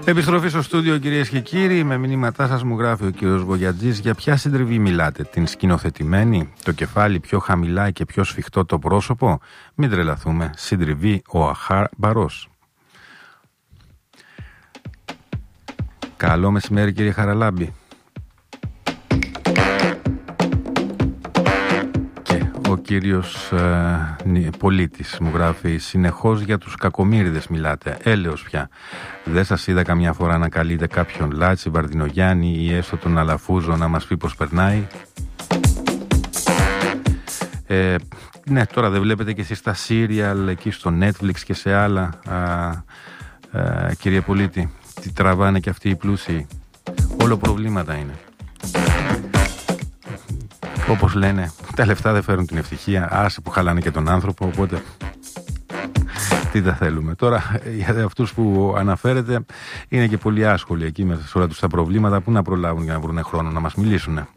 Επιστροφή στο στούντιο, κυρίες και κύριοι. Με μηνύματά σας μου γράφει ο κύριος Βογιατζής: για ποια συντριβή μιλάτε, την σκηνοθετημένη, το κεφάλι πιο χαμηλά και πιο σφιχτό το πρόσωπο? Μην τρελαθούμε. Συντριβή ο Αχάρ Μπαρός. Καλό μεσημέρι, κύριε Χαραλάμπη. Ο κύριος Πολίτης μου γράφει: συνεχώς για τους κακομοίριδες μιλάτε. Έλεος πια. Δεν σας είδα καμιά φορά να καλείτε κάποιον Λάτσι, Βαρδινογιάννη ή έστω τον Αλαφούζο να μας πει πως περνάει? Ναι, τώρα δεν βλέπετε και εσείς τα σύριαλ εκεί στο Netflix και σε άλλα, κύριε Πολίτη? Τι τραβάνε και αυτοί οι πλούσιοι? Όλο προβλήματα είναι. Όπως λένε, τα λεφτά δεν φέρουν την ευτυχία. Άσε που χαλάνε και τον άνθρωπο, οπότε τι τα θέλουμε. Τώρα, για αυτούς που αναφέρετε, είναι και πολύ άσχολοι εκεί μέσα σε όλα τους τα προβλήματα. Πού να προλάβουν για να βρουν χρόνο να μας μιλήσουν?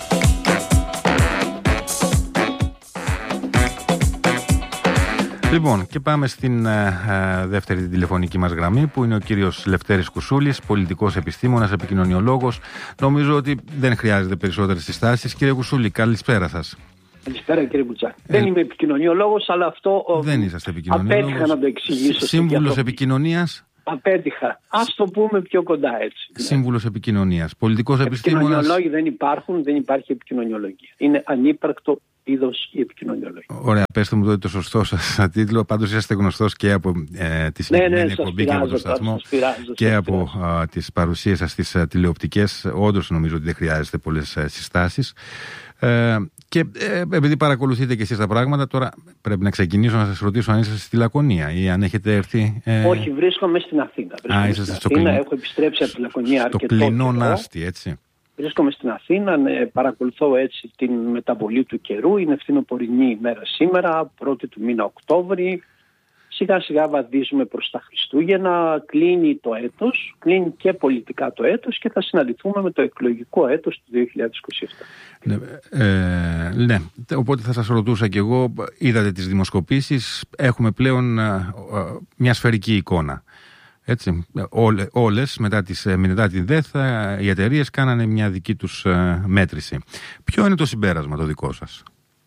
Λοιπόν, και πάμε στην δεύτερη τηλεφωνική μας γραμμή, που είναι ο κύριος Λευτέρης Κουσούλης, πολιτικός επιστήμονας, επικοινωνιολόγος. Νομίζω ότι δεν χρειάζεται περισσότερες συστάσεις. Κύριε Κουσούλη, καλησπέρα σας. Καλησπέρα, κύριε Μπουτσά. Δεν είμαι επικοινωνιολόγος, αλλά αυτό δεν είσαστε επικοινωνιολόγος. Απέτυχα να το εξηγήσω. Σύμβουλος επικοινωνίας. Απέτυχα. Ας το πούμε πιο κοντά έτσι. Σύμβουλος επικοινωνίας. Πολιτικός επιστήμονας. Επικοινωνιολόγοι δεν υπάρχουν, δεν υπάρχει επικοινωνιολογία. Είναι ανύπαρκτο είδος η επικοινωνιολογία. Ωραία, πέστε μου τότε το σωστό σας τίτλο. Πάντως είσαστε γνωστός και από τη συγκεκριμένη εκπομπή και από το σταθμό και από τις παρουσίες σας στις τηλεοπτικές. Όντως νομίζω ότι δεν χρειάζεται πολλές συστάσεις. Και επειδή παρακολουθείτε και εσείς τα πράγματα, τώρα πρέπει να ξεκινήσω να σας ρωτήσω αν είσαστε στη Λακωνία ή αν έχετε έρθει. Όχι, βρίσκομαι στην Αθήνα. Είσαστε στο Έχω επιστρέψει από τη Λακωνία αρκετό καιρό. Στο κλεινό Νάστη, έτσι. Βρίσκομαι στην Αθήνα, παρακολουθώ έτσι την μεταβολή του καιρού. Είναι φθινοπορεινή ημέρα σήμερα, 1η του μήνα Οκτώβρη. Σιγά σιγά βαδίζουμε προς τα Χριστούγεννα, κλείνει το έτος, κλείνει και πολιτικά το έτος και θα συναντηθούμε με το εκλογικό έτος του 2027. Ναι, οπότε θα σας ρωτούσα κι εγώ, είδατε τις δημοσκοπήσεις, έχουμε πλέον μια σφαιρική εικόνα. Έτσι, όλες μετά την ΔΕΘ οι εταιρείες κάνανε μια δική τους μέτρηση. Ποιο είναι το συμπέρασμα το δικό σας?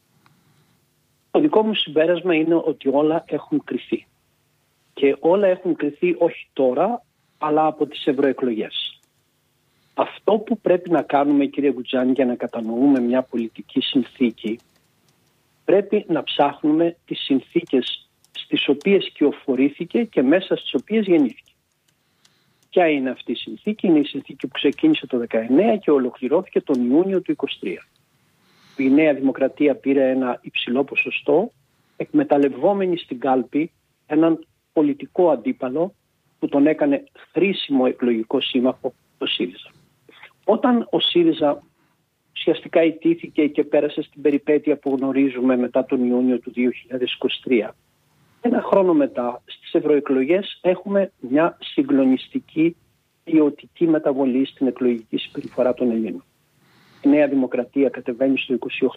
Το δικό μου συμπέρασμα είναι ότι όλα έχουν κριθεί. Και όλα έχουν κριθεί όχι τώρα, αλλά από τις ευρωεκλογές. Αυτό που πρέπει να κάνουμε, κύριε Γκουτζάνη, για να κατανοούμε μια πολιτική συνθήκη, πρέπει να ψάχνουμε τις συνθήκες στις οποίες κυοφορήθηκε και μέσα στις οποίες γεννήθηκε. Ποια είναι αυτή η συνθήκη? Είναι η συνθήκη που ξεκίνησε το 19 και ολοκληρώθηκε τον Ιούνιο του 23. Η Νέα Δημοκρατία πήρε ένα υψηλό ποσοστό, εκμεταλλευόμενη στην κάλπη έναν πολιτικό αντίπαλο που τον έκανε χρήσιμο εκλογικό σύμμαχο, το ΣΥΡΙΖΑ. Όταν ο ΣΥΡΙΖΑ ουσιαστικά ιτήθηκε και πέρασε στην περιπέτεια που γνωρίζουμε μετά τον Ιούνιο του 2023, ένα χρόνο μετά στις ευρωεκλογές έχουμε μια συγκλονιστική ποιοτική μεταβολή στην εκλογική συμπεριφορά των Ελλήνων. Η Νέα Δημοκρατία κατεβαίνει στο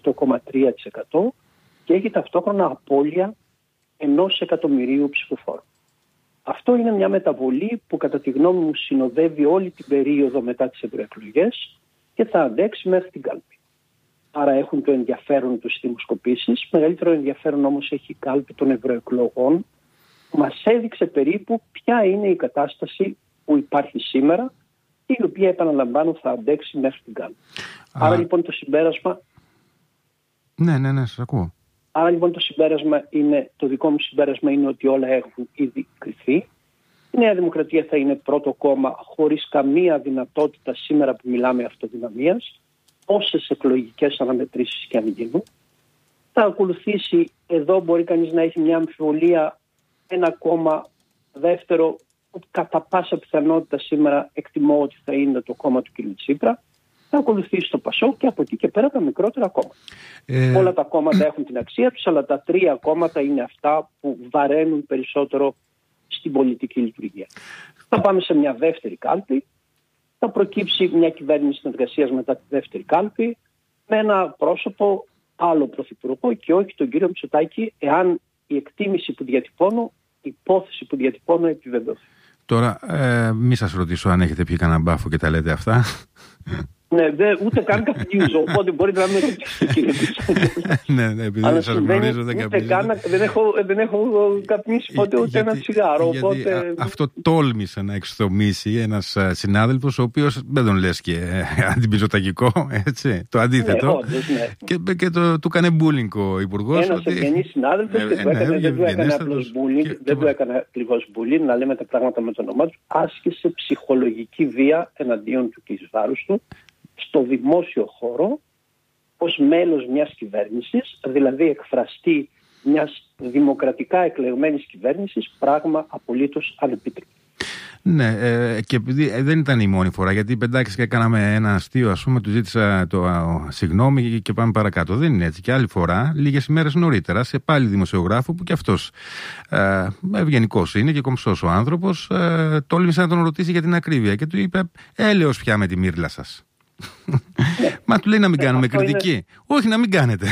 28,3% και έχει ταυτόχρονα απώλεια 1 εκατομμυρίου ψηφοφόρων. Αυτό είναι μια μεταβολή που κατά τη γνώμη μου συνοδεύει όλη την περίοδο μετά τις ευρωεκλογές και θα αντέξει μέχρι την κάλπη. Άρα έχουν το ενδιαφέρον τους δημοσκοπήσεις. Μεγαλύτερο ενδιαφέρον όμως έχει η κάλπη των ευρωεκλογών που μας έδειξε περίπου ποια είναι η κατάσταση που υπάρχει σήμερα και η οποία, επαναλαμβάνω, θα αντέξει μέχρι την κάλπη. Άρα λοιπόν το συμπέρασμα... Ναι, σας ακούω. Άρα λοιπόν το δικό μου συμπέρασμα είναι ότι όλα έχουν ήδη κριθεί. Η Νέα Δημοκρατία θα είναι πρώτο κόμμα χωρίς καμία δυνατότητα σήμερα που μιλάμε αυτοδυναμίας, όσες εκλογικές αναμετρήσεις και αν γίνουν. Θα ακολουθήσει, εδώ μπορεί κανείς να έχει μια αμφιβολία, ένα κόμμα δεύτερο που κατά πάσα πιθανότητα σήμερα εκτιμώ ότι θα είναι το κόμμα του κ. Τσίπρα. Θα ακολουθήσει το ΠΑΣΟΚ και από εκεί και πέρα τα μικρότερα κόμματα. Όλα τα κόμματα έχουν την αξία τους, αλλά τα τρία κόμματα είναι αυτά που βαραίνουν περισσότερο στην πολιτική λειτουργία. Θα πάμε σε μια δεύτερη κάλπη. Θα προκύψει μια κυβέρνηση συνεργασίας μετά τη δεύτερη κάλπη με ένα πρόσωπο άλλο πρωθυπουργό και όχι τον κύριο Μητσοτάκη, εάν η εκτίμηση που διατυπώνω, η υπόθεση που διατυπώνω επιβεβαιωθεί. Τώρα, μη σας ρωτήσω αν έχετε πιει κανένα μπάφο και τα λέτε αυτά. Ναι, ούτε καν καπνίζω, οπότε μπορείτε να με ρωτήσετε. Ναι, επειδή σας γνωρίζω δεν καπνίζετε. Δεν έχω καπνίσει ποτέ ούτε ένα τσιγάρο. Γιατί αυτό τόλμησε να εξτομίσει ένας συνάδελφος, ο οποίος δεν τον λες και αντιπιζωταγικό, έτσι, το αντίθετο. Και του έκανε μπούλινγκ ο υπουργός. Ένας ευγενής συνάδελφος και δεν του έκανε απλώς μπούλινγκ, δεν του έκανε ακριβώς μπούλινγκ, να λέμε τα πράγματα με το όνομά του, άσκησε ψυχολογική βία εναντίον του και εις βάρους του, στο δημόσιο χώρο, ως μέλος μιας κυβέρνησης, δηλαδή εκφραστή μιας δημοκρατικά εκλεγμένης κυβέρνησης, πράγμα απολύτως ανεπίτρεπτο. Ναι, και επειδή δεν ήταν η μόνη φορά, γιατί πεντάξεις και κάναμε ένα αστείο, ας πούμε, του ζήτησα το συγγνώμη και πάμε παρακάτω. Δεν είναι έτσι. Και άλλη φορά, λίγες ημέρες νωρίτερα, σε πάλι δημοσιογράφο που κι αυτός ευγενικός είναι και κομψός ο άνθρωπος, τόλμησε να τον ρωτήσει για την ακρίβεια και του είπε: έλεος πια με τη μύρλα σας. Μα του λέει να μην κάνουμε κριτική. Είναι... Όχι, να μην κάνετε.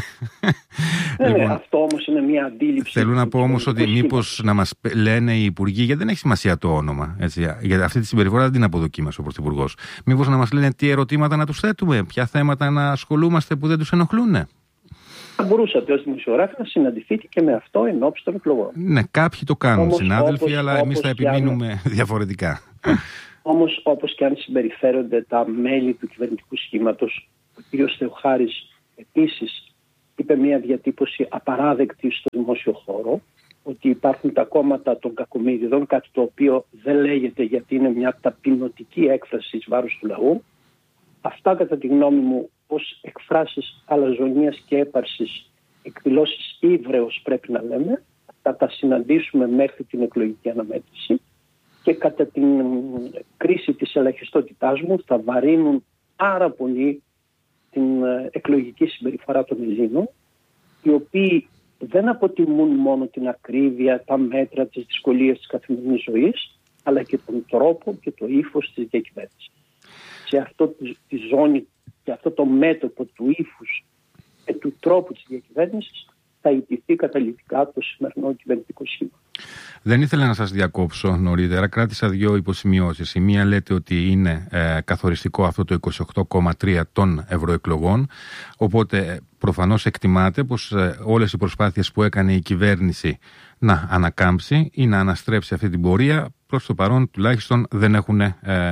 Λοιπόν, αυτό όμως είναι μια αντίληψη. Θέλω να πω όμως ότι μήπως να μας λένε οι υπουργοί, γιατί δεν έχει σημασία το όνομα, έτσι, γιατί αυτή τη συμπεριφορά δεν την αποδοκίμασε ο Πρωθυπουργός. Μήπως να μας λένε τι ερωτήματα να τους θέτουμε, ποια θέματα να ασχολούμαστε που δεν τους ενοχλούν. Θα μπορούσατε ως δημοσιογράφοι να συναντηθείτε και με αυτό ενώπιση των εκλογών. Ναι, κάποιοι το κάνουν, συνάδελφοι, αλλά εμείς θα επιμείνουμε διαφορετικά. Όμως, όπως και αν συμπεριφέρονται τα μέλη του κυβερνητικού σχήματος, ο κ. Θεοχάρης επίσης είπε μια διατύπωση απαράδεκτη στο δημόσιο χώρο, ότι υπάρχουν τα κόμματα των κακομοίριδων, κάτι το οποίο δεν λέγεται γιατί είναι μια ταπεινωτική έκφραση εις βάρος του λαού. Αυτά, κατά τη γνώμη μου, ως εκφράσεις αλαζονίας και έπαρσης, εκδηλώσεις ύβρεως πρέπει να λέμε, θα τα συναντήσουμε μέχρι την εκλογική αναμέτρηση. Και κατά την κρίση της ελαχιστότητάς μου θα βαρύνουν πάρα πολύ την εκλογική συμπεριφορά των Ελλήνων, οι οποίοι δεν αποτιμούν μόνο την ακρίβεια, τα μέτρα, τις δυσκολίες της καθημερινής ζωής, αλλά και τον τρόπο και το ύφος της διακυβέρνησης. Σε αυτό τη ζώνη και αυτό το μέτωπο του ύφους και του τρόπου της διακυβέρνησης θα ιτηθεί καταλυτικά το σημερινό κυβερνητικό σχήμα. Δεν ήθελα να σας διακόψω νωρίτερα, κράτησα δύο υποσημειώσεις. Η μία λέτε ότι είναι καθοριστικό αυτό το 28,3 των ευρωεκλογών, οπότε προφανώς εκτιμάτε πως όλες οι προσπάθειες που έκανε η κυβέρνηση να ανακάμψει ή να αναστρέψει αυτή την πορεία, προς το παρόν τουλάχιστον δεν έχουν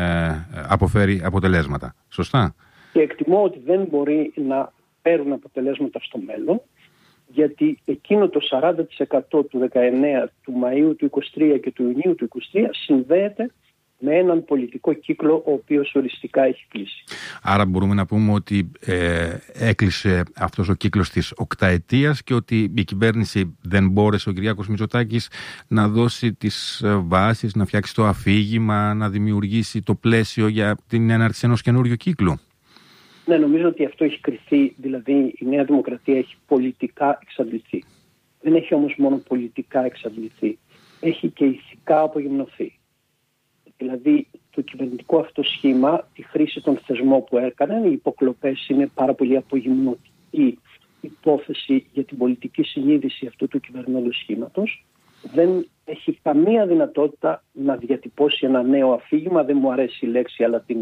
αποφέρει αποτελέσματα. Σωστά? Και εκτιμώ ότι δεν μπορεί να φέρουν αποτελέσματα στο μέλλον, γιατί εκείνο το 40% του 19, του Μαΐου του 23 και του Ιουνίου του 23 συνδέεται με έναν πολιτικό κύκλο ο οποίος οριστικά έχει κλείσει. Άρα μπορούμε να πούμε ότι έκλεισε αυτός ο κύκλος της οκταετίας και ότι η κυβέρνηση δεν μπόρεσε, ο Κυριάκος Μητσοτάκης, να δώσει τις βάσεις, να φτιάξει το αφήγημα, να δημιουργήσει το πλαίσιο για την έναρξη ενός καινούριου κύκλου. Ναι, νομίζω ότι αυτό έχει κριθεί, δηλαδή η Νέα Δημοκρατία έχει πολιτικά εξαντληθεί. Δεν έχει όμως μόνο πολιτικά εξαντληθεί, έχει και ηθικά απογυμνωθεί. Δηλαδή το κυβερνητικό αυτό σχήμα, τη χρήση των θεσμών που έκαναν, οι υποκλοπές είναι πάρα πολύ απογυμνωτική υπόθεση για την πολιτική συνείδηση αυτού του κυβερνώντος σχήματος. Δεν έχει καμία δυνατότητα να διατυπώσει ένα νέο αφήγημα, δεν μου αρέσει η λέξη αλλά την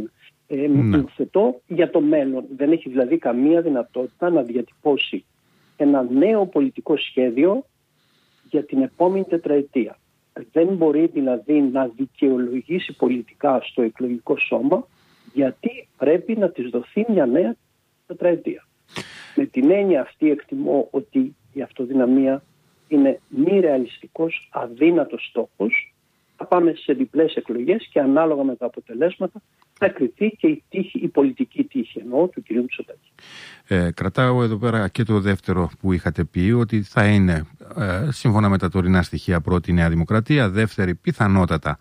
θετώ, για το μέλλον. Δεν έχει δηλαδή καμία δυνατότητα να διατυπώσει ένα νέο πολιτικό σχέδιο για την επόμενη τετραετία. Δεν μπορεί δηλαδή να δικαιολογήσει πολιτικά στο εκλογικό σώμα γιατί πρέπει να της δοθεί μια νέα τετραετία. Με την έννοια αυτή εκτιμώ ότι η αυτοδυναμία είναι μη ρεαλιστικός, αδύνατος στόχος. Θα πάμε σε διπλές εκλογές και ανάλογα με τα αποτελέσματα θα κριθεί και η πολιτική τύχη εννοώ του κ. Μητσοτάκη. Κρατάω εδώ πέρα και το δεύτερο που είχατε πει, ότι θα είναι σύμφωνα με τα τωρινά στοιχεία πρώτη η Νέα Δημοκρατία, δεύτερη πιθανότατα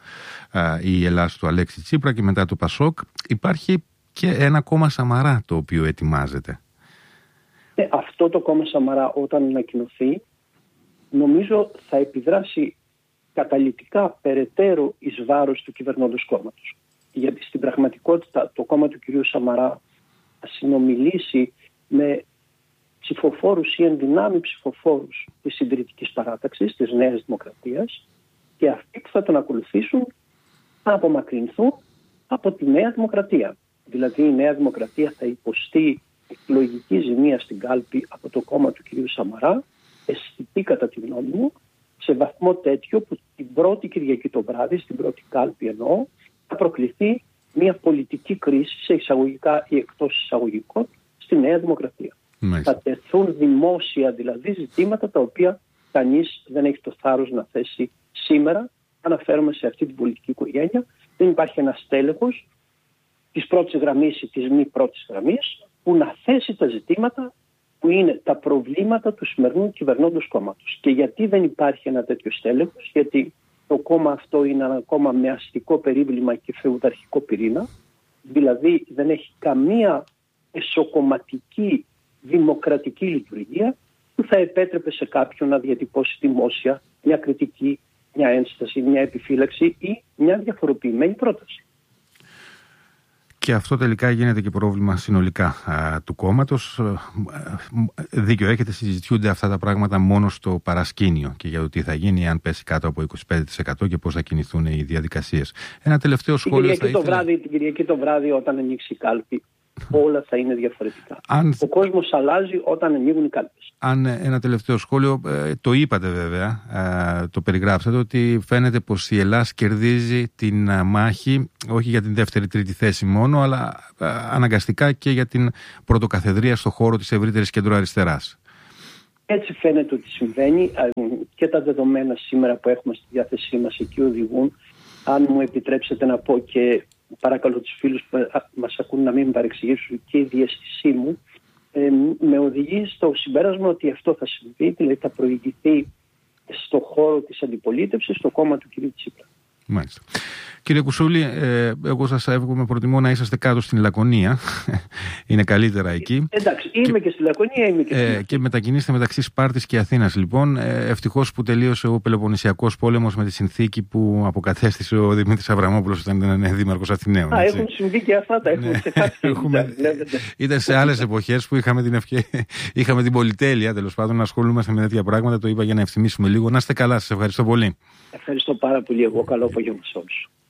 η Ελλάδα του Αλέξη Τσίπρα και μετά το Πασόκ. Υπάρχει και ένα κόμμα Σαμαρά το οποίο ετοιμάζεται. Αυτό το κόμμα Σαμαρά όταν ανακοινωθεί νομίζω θα επιδράσει καταλυτικά περαιτέρω εις βάρος του κυβερνώντος κόμματος. Γιατί στην πραγματικότητα το κόμμα του κυρίου Σαμαρά θα συνομιλήσει με ψηφοφόρους ή ενδυνάμει ψηφοφόρους της συντηρητικής παράταξης, της Νέας Δημοκρατίας, και αυτοί που θα τον ακολουθήσουν να απομακρυνθούν από τη Νέα Δημοκρατία. Δηλαδή η Νέα Δημοκρατία θα υποστεί εκλογική ζημία στην κάλπη από το κόμμα του κ. Σαμαρά, αισθητή κατά τη γνώμη μου, σε βαθμό τέτοιο που την πρώτη Κυριακή το βράδυ, στην πρώτη κάλπη εννοώ, θα προκληθεί μια πολιτική κρίση, σε εισαγωγικά ή εκτός εισαγωγικών, στη Νέα Δημοκρατία. Θα τεθούν δημόσια δηλαδή ζητήματα τα οποία κανείς δεν έχει το θάρρος να θέσει σήμερα. Αναφέρομαι σε αυτή την πολιτική οικογένεια. Δεν υπάρχει ένας τέλεχος της πρώτης γραμμής ή της μη πρώτης γραμμής που να θέσει τα ζητήματα που είναι τα προβλήματα του σημερινού κυβερνώντος κόμματος. Και γιατί δεν υπάρχει ένα τέτοιο στέλεχος? Γιατί το κόμμα αυτό είναι ένα κόμμα με αστικό περίβλημα και φεουδαρχικό πυρήνα. Δηλαδή δεν έχει καμία εσωκομματική δημοκρατική λειτουργία που θα επέτρεπε σε κάποιον να διατυπώσει δημόσια μια κριτική, μια ένσταση, μια επιφύλαξη ή μια διαφοροποιημένη πρόταση. Και αυτό τελικά γίνεται και πρόβλημα συνολικά του κόμματος. Δίκιο έχετε, συζητιούνται αυτά τα πράγματα μόνο στο παρασκήνιο και για το τι θα γίνει αν πέσει κάτω από 25% και πώς θα κινηθούν οι διαδικασίες. Ένα τελευταίο σχόλιο. Την Κυριακή το βράδυ όταν ανοίξει η κάλπη, όλα θα είναι διαφορετικά. Ο κόσμος αλλάζει όταν ανοίγουν οι κάλπες. Ένα τελευταίο σχόλιο, το είπατε βέβαια, το περιγράψατε, ότι φαίνεται πως η Ελλάδα κερδίζει την μάχη όχι για την δεύτερη-τρίτη θέση μόνο, αλλά αναγκαστικά και για την πρωτοκαθεδρία στο χώρο της ευρύτερης κεντροαριστεράς. Έτσι φαίνεται ότι συμβαίνει και τα δεδομένα σήμερα που έχουμε στη διάθεσή μας εκεί οδηγούν. Αν μου επιτρέψετε να πω και παρακαλώ τους φίλους που μας ακούν να μην με παρεξηγήσουν, και η διαίσθησή μου με οδηγεί στο συμπέρασμα ότι αυτό θα συμβεί, δηλαδή θα προηγηθεί στο χώρο της αντιπολίτευσης, στο κόμμα του κ. Τσίπρα. Μάλιστα. Κύριε Κουσούλη, εγώ σας εύχομαι, προτιμώ να είσαστε κάτω στην Λακωνία. Είναι καλύτερα εκεί. Εντάξει, είμαι και στη Λακωνία, είμαι και στη Λακωνία. Και μετακινήστε μεταξύ Σπάρτης και Αθήνας, λοιπόν. Ευτυχώς που τελείωσε ο Πελοποννησιακός πόλεμος με τη συνθήκη που αποκαθέστησε ο Δημήτρης Αβραμόπουλος όταν ήταν δήμαρχος Αθηναίων. Έχουν συμβεί και αυτά, τα έχουμε ξεχάσει. Ήταν σε άλλες εποχές που είχαμε την πολυτέλεια, τέλος πάντων, να ασχολούμαστε με τέτοια πράγματα. Το είπα για να ευθυμίσουμε λίγο. Να είστε καλά, σας ευχαριστώ πολύ. Ευχαριστώ πάρα πολύ. Εγώ καλό απόγευμα σε όλους.